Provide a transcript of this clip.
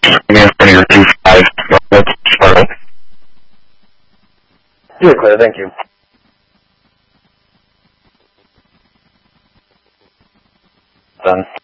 me in front of your 25 Charlotte. You're clear, thank you. Done.